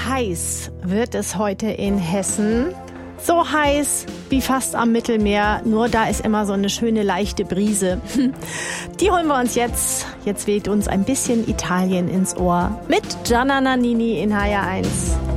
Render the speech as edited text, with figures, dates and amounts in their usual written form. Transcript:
heiß wird es heute in Hessen. So heiß wie fast am Mittelmeer, nur da ist immer so eine schöne leichte Brise. Die holen wir uns jetzt. Jetzt weht uns ein bisschen Italien ins Ohr mit Gianna Nannini in HR1.